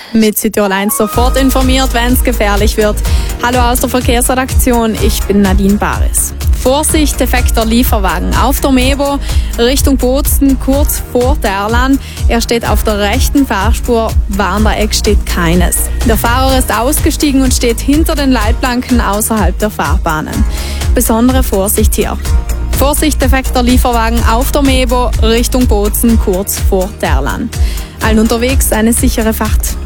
Mit Südtirol 1 sofort informiert, wenn es gefährlich wird. Hallo aus der Verkehrsredaktion, ich bin Nadine Baris. Vorsicht, defekter Lieferwagen auf der Mebo Richtung Bozen, kurz vor Terlan. Er steht auf der rechten Fahrspur, Warndreieck steht keines. Der Fahrer ist ausgestiegen und steht hinter den Leitplanken außerhalb der Fahrbahnen. Besondere Vorsicht hier. Vorsicht, defekter Lieferwagen auf der Mebo Richtung Bozen, kurz vor Terlan. Allen unterwegs eine sichere Fahrt.